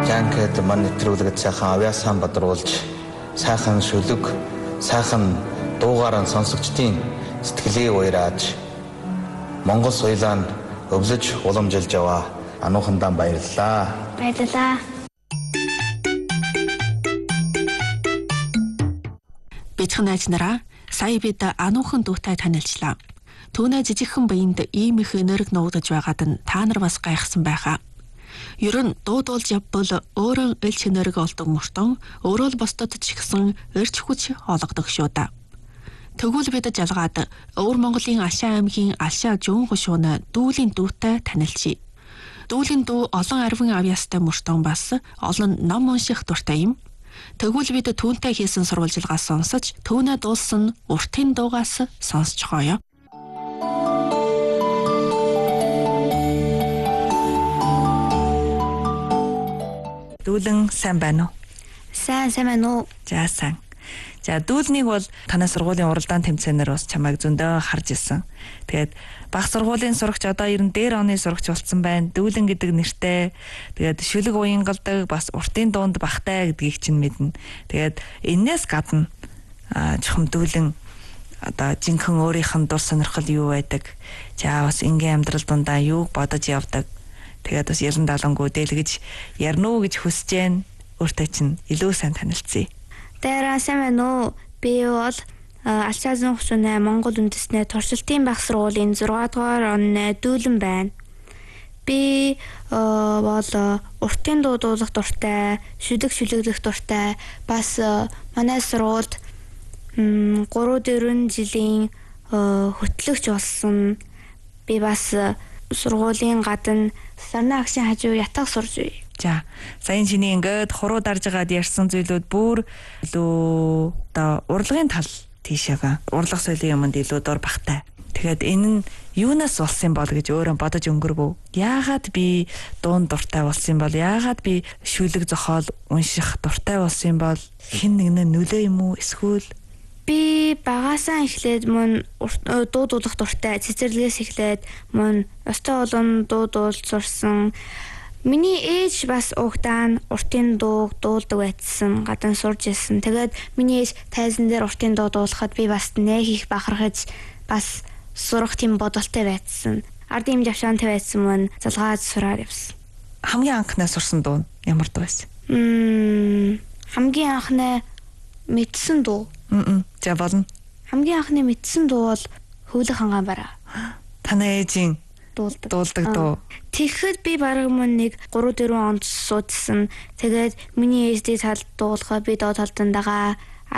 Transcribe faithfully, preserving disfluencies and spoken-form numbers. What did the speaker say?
Жанкэд мань нэвтрүүлэгт сайхан авьяасан бодруулж, сайхан шүлэг, сайхан дуугаар нь сонсогчдын сэтгэлийг уйрааж, Монгол соёлоо өвлөж уламжилж яваа ануухандаа баярлалаа. Баярлалаа. Бичгэн найз нараа, сая бид ануухан дуутай танилцлаа. Түүнээ жижигхэн биеинд ийм их энерги нуугдаж байгаад нь та нар бас гайхсан байхаа. Ер нь дуудуулж явбал өөрөө элч энерги олдог мөртөн өөрөө л босдод ч ихсэн эрч хүч олгодог шүү да. Тэгвэл бид жалгаад Өвөр Монголын Алшаа аймгийн Алшаа Жүүн гушууны дүүлийн дүүтэй танилцъя. Дүүлийн дүү олон арвин авьяастай мөртөн бас олон ном унших дуртай юм. Тэгвэл бид түүнтэй хийсэн сурвалжилгаас сонсож, түүнээ дуулсан уртын дуугаас сонсцгоё. Дүүлэн сайн байна уу? Сайн сайн байна уу? За сайн. За дүүлнийг бол танай сургуулийн уралдаан тэмцээнээр бас чамайг зөндөө харж ирсэн. Тэгээд баг сургуулийн сурагч одоо ер нь дээр оны сурагч болсон байна. Дүүлэн гэдэг нэртэй. Тэгээд шүлэг уянгалдаг, бас уртын дуунд багтай гэдгийг чинь мэднэ. Тэгээд энээс гадна аа жохом дүүлэн одоо жинхэнэ өөрийнх нь дур сонирхол юу байдаг? За бас ингийн амьдрал дундаа юу бодож явдаг? Тэгээд бас яран далангуу дэлгэж ярна уу гэж хүсэж байна. Өөртөө чинь илүү сайн танилцъя. Тэраа сайн байна уу? Би бол Алшаа Жүүн гушууны Монгол үндэстний туршилтын баг сургуулийн зургаадугаар оны дүүлэн байна. Би бол уртын дуу дуулах дуртай, шүлэг шүлэглэх дуртай. Бас манай сургуульд гурав дөрвөн жилийн хөтлөгч болсон. Би бас сургуулийн гадна сарны агшийн хажуу ятаг сурж бай. За, саяын чиний ингээд хуруу дарж байгаад ярьсан зүйлүүд бүр илүү одоо урлагийн тал тийшээгаа. Урлаг соёлын юмд илүү дор багтай. Тэгээд энэ нь юунаас болсон бол гэж өөрөө бодож өнгөрвөө. Яагаад би дуун дуртай болсон бол, яагаад би шүлэг зохиол унших дуртай болсон бол, хэн нэгнээ нөлөө юм уу эсвэл би багасаа эхлээд мөн дуу дуулах дуртай, цэцэрлэгээс эхлээд мөн өстой олон дуу дуулж сурсан. Миний ээж бас угтаан уртын дуу дуулдаг байсан, гадна сурж ирсэн. Тэгээд миний ээж тайзан дээр уртын дуу дуулахад би бас нэг их бахархаж бас сурах тийм бодолтой байсан. Ард юм жавшаантай байсан мөн залгаад сураад явсан. Хамгийн анхнаа сурсан дуу ямар дуу байсан? Мм хамгийн анхнаа мэдсэн дуу. Мм за болно. Хамгийн анхны мэдсэн дуу бол Хөвлөх хангаан бараа. Танай ээжийн дуулдаг. Дуулдаг дуу. Тэгэхэд би бараг мөн нэг гурав дөрвөн онд суудсан. Тэгээд миний ээжтэй тал дуулахаа би доо талдан дагаа